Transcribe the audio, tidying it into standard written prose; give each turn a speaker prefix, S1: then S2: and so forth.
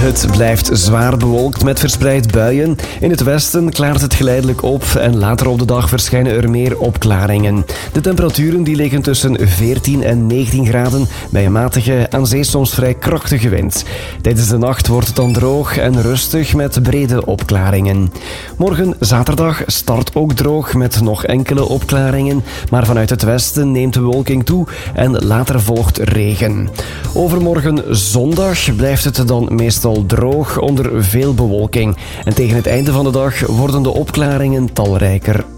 S1: Het blijft zwaar bewolkt met verspreid buien. In het westen klaart het geleidelijk op en later op de dag verschijnen er meer opklaringen. De temperaturen die liggen tussen 14 en 19 graden bij een matige, aan zee soms vrij krachtige wind. Tijdens de nacht wordt het dan droog en rustig met brede opklaringen. Morgen zaterdag start ook droog met nog enkele opklaringen, maar vanuit het westen neemt de bewolking toe en later volgt regen. Overmorgen zondag blijft het dan meestal droog onder veel bewolking. En tegen het einde van de dag worden de opklaringen talrijker.